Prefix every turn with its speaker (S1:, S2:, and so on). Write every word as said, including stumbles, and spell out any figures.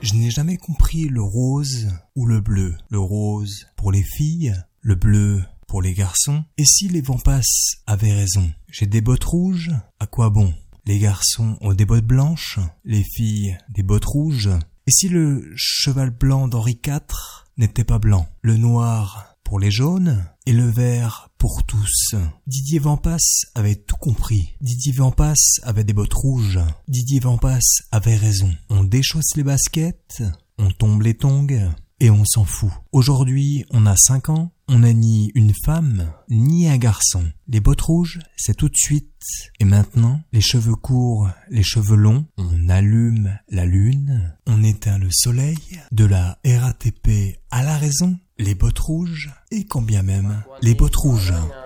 S1: Je n'ai jamais compris le rose ou le bleu. Le rose pour les filles, le bleu pour les garçons. Et si les vents passent avaient raison? J'ai des bottes rouges, à quoi bon? Les garçons ont des bottes blanches, les filles des bottes rouges. Et si le cheval blanc d'Henri quatre n'était pas blanc? Le noir pour les jaunes et le vert pour tous. Didier Vampas avait tout compris. Didier Vampas avait des bottes rouges. Didier Vampas avait raison. On déchausse les baskets, on tombe les tongs et on s'en fout. Aujourd'hui, on a cinq ans, on n'a ni une femme, ni un garçon. Les bottes rouges, c'est tout de suite. Et maintenant, les cheveux courts, les cheveux longs, on allume la lune, on éteint le soleil, de la R A T P à la raison, les bottes rouges, et quand bien même, les bottes rouges.